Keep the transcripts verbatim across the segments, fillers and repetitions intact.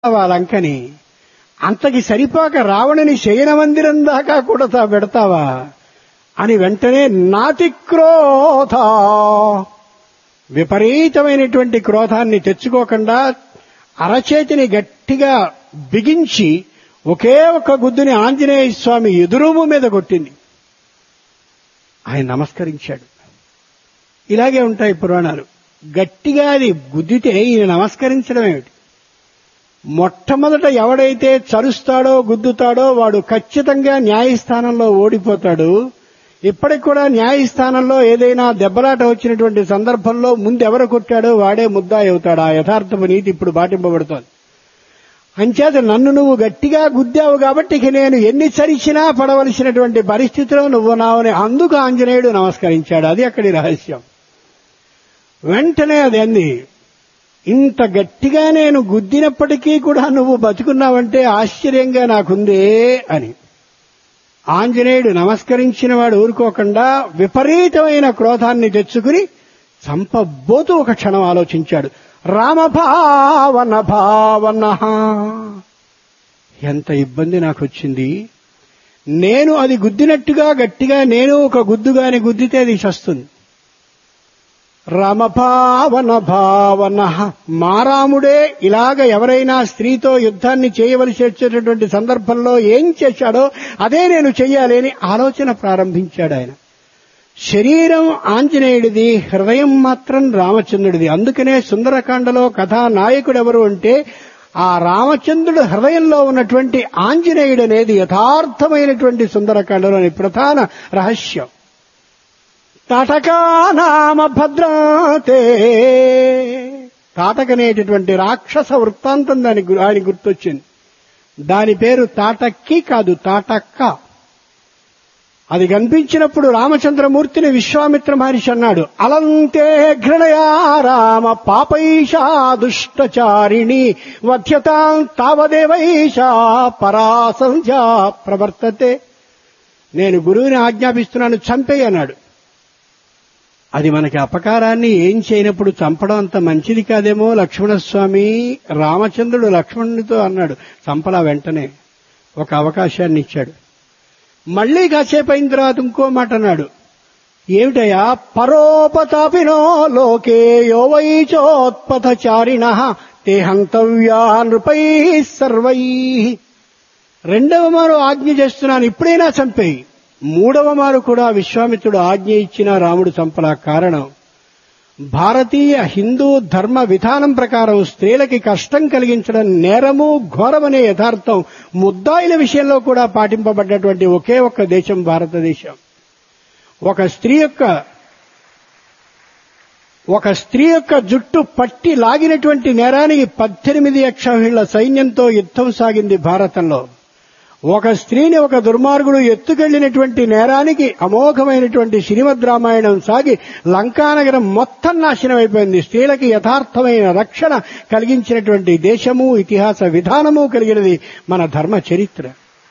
లంకని అంతకి సరిపోక రావణుని శయన మందిరం దాకా కూడా పెడతావా అని వెంటనే నాతి క్రోధ, విపరీతమైనటువంటి క్రోధాన్ని తెచ్చుకోకుండా అరచేతిని గట్టిగా బిగించి ఒకే ఒక్క గుద్దుని ఆంజనేయ స్వామి ఎదురుము మీద కొట్టింది. ఆయన నమస్కరించాడు. ఇలాగే ఉంటాయి పురాణాలు. గట్టిగా అది గుద్దితే ఈయన నమస్కరించడం ఏమిటి? మొట్టమొదట ఎవడైతే చరుస్తాడో గుద్దుతాడో వాడు ఖచ్చితంగా న్యాయస్థానంలో ఓడిపోతాడు. ఇప్పటికి కూడా న్యాయస్థానంలో ఏదైనా దెబ్బలాట వచ్చినటువంటి సందర్భంలో ముందు ఎవరు కొట్టాడో వాడే ముద్దాయి అవుతాడు. ఆ యథార్థపు నీతి ఇప్పుడు పాటింపబడుతోంది. అంచేత నన్ను నువ్వు గట్టిగా గుద్దావు కాబట్టి ఇక నేను ఎన్ని చరిచినా పడవలసినటువంటి పరిస్థితిలో నువ్వు నావని అందుకు ఆంజనేయుడు నమస్కరించాడు. అది అక్కడి రహస్యం. వెంటనే అది అంది, ఇంత గట్టిగా నేను గుద్దినప్పటికీ కూడా నువ్వు బతుకున్నావంటే ఆశ్చర్యంగా నాకుందే అని. ఆంజనేయుడు నమస్కరించిన వాడు ఊరుకోకుండా విపరీతమైన క్రోధాన్ని తెచ్చుకుని చంపబోతూ ఒక క్షణం ఆలోచించాడు. రామభావన భావన, ఎంత ఇబ్బంది నాకు వచ్చింది. నేను అది గుద్దినట్టుగా గట్టిగా నేను ఒక గుద్దుగాని గుద్దితే అది చస్తుంది. రామభావన భావన, మారాముడే ఇలాగ ఎవరైనా స్త్రీతో యుద్ధాన్ని చేయవలసి వచ్చేటటువంటి సందర్భంలో ఏం చేశాడో అదే నేను చెయ్యాలి అని ఆలోచన ప్రారంభించాడు ఆయన. శరీరం ఆంజనేయుడిది, హృదయం మాత్రం రామచంద్రుడిది. అందుకనే సుందరకాండలో కథానాయకుడెవరు అంటే ఆ రామచంద్రుడు హృదయంలో ఉన్నటువంటి ఆంజనేయుడు అనేది యథార్థమైనటువంటి సుందరకాండలోని ప్రధాన రహస్యం. తాటకా నామ భద్రాతే, తాటకనేటటువంటి రాక్షస వృత్తాంతం దాని ఆయన గుర్తొచ్చింది. దాని పేరు తాటక్కి కాదు, తాటక్క. అది కనిపించినప్పుడు రామచంద్రమూర్తిని విశ్వామిత్ర మహర్షి అన్నాడు, అలంతే ఘృణయా రామ పాపైషా దుష్టచారిణి వధ్యతాం తావదేవైషా పరాసంధ్యా ప్రవర్తతే. నేను గురువుని ఆజ్ఞాపిస్తున్నాను, చంపేయి అన్నాడు. అది మనకి అపకారాన్ని ఏం చేయనప్పుడు చంపడం అంత మంచిది కాదేమో. లక్ష్మణస్వామి రామచంద్రుడు లక్ష్మణునితో అన్నాడు, చంపలా. వెంటనే ఒక అవకాశాన్ని ఇచ్చాడు. మళ్లీ కాసేపు అయిన తర్వాత ఇంకో మాట అన్నాడు, ఏమిటయా? పరోపతాపినో లోకే యో వైచోత్పథచారిణ తే హంతవ్యా నృపై సర్వై. రెండవ మారు ఆజ్ఞ చేస్తున్నాను, ఇప్పుడైనా చంపేయి. మూడవ మారు కూడా విశ్వామిత్రుడు ఆజ్ఞ ఇచ్చిన రాముడు చంపలా. కారణం, భారతీయ హిందూ ధర్మ విధానం ప్రకారం స్త్రీలకి కష్టం కలిగించడం నేరము, ఘోరమనే యథార్థం ముద్దాయిల విషయంలో కూడా పాటింపబడ్డటువంటి ఒకే ఒక్క దేశం భారతదేశం. ఒక స్త్రీ యొక్క ఒక స్త్రీ యొక్క జుట్టు పట్టి లాగినటువంటి నేరానికి పద్దెనిమిది అక్షౌహిళ్ల సైన్యంతో యుద్ధం సాగింది భారతంలో. ఒక స్త్రీని ఒక దుర్మార్గుడు ఎత్తుకెళ్లినటువంటి నేరానికి అమోఘమైనటువంటి శ్రీమద్ రామాయణం సాగి లంకానగరం మొత్తం నాశనం అయిపోయింది. స్త్రీలకి యథార్థమైన రక్షణ కలిగించినటువంటి దేశము, ఇతిహాస విధానము కలిగినది మన ధర్మ చరిత్ర.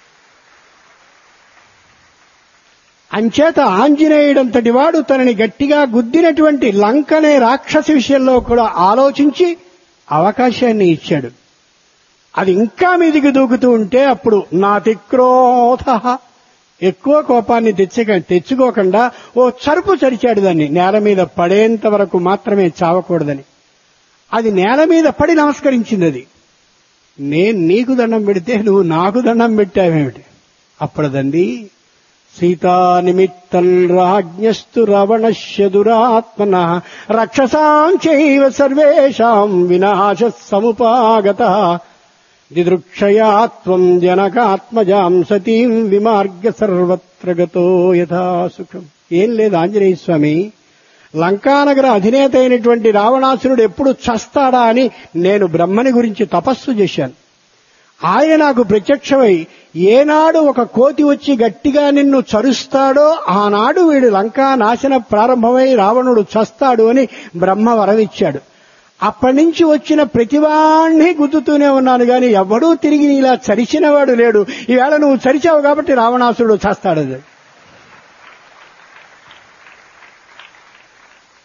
అంచేత ఆంజనేయుడంతటి వాడు తనని గట్టిగా గుద్దినటువంటి లంకనే రాక్షసి విషయంలో కూడా ఆలోచించి అవకాశాన్ని ఇచ్చాడు. అది ఇంకా మీదికి దూకుతూ ఉంటే అప్పుడు నాతి క్రోధ, ఎక్కువ కోపాన్ని తెచ్చక తెచ్చుకోకుండా ఓ చరుపు చరిచాడు దాన్ని. నేల మీద పడేంత వరకు మాత్రమే చావకూడదని. అది నేల మీద పడి నమస్కరించింది. అది నేను నీకు దండం పెడితే నువ్వు నాకు దండం పెట్టావేమిటి? అప్పుడదండి, సీతా నిమిత్తం రాజ్ఞస్తు రావణస్య దురాత్మన రక్షసాం చైవ సర్వేషాం వినాశ సముపాగత దిదృక్షయాత్వం జనకాత్మజాం సతీం విమార్గ సర్వత్ర గతో యథా సుఖం. ఏం లేదు ఆంజనేయ స్వామి, లంకానగర అధినేత అయినటువంటి రావణాసురుడు ఎప్పుడు చస్తాడా అని నేను బ్రహ్మని గురించి తపస్సు చేశాను. ఆయన నాకు ప్రత్యక్షమై ఏనాడు ఒక కోతి వచ్చి గట్టిగా నిన్ను చరుస్తాడో ఆనాడు వీడు లంకా నాశన ప్రారంభమై రావణుడు చస్తాడు అని బ్రహ్మ వరమిచ్చాడు. అప్పటి నుంచి వచ్చిన ప్రతివాణ్ణి గుద్దుతూనే ఉన్నాను గాని ఎవడూ తిరిగి ఇలా చరిచినవాడు లేడు. ఈవేళ నువ్వు చరిచావు కాబట్టి రావణాసురుడు చస్తాడు.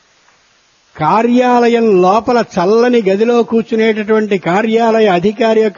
కార్యాలయం లోపల చల్లని గదిలో కూర్చునేటటువంటి కార్యాలయ అధికారి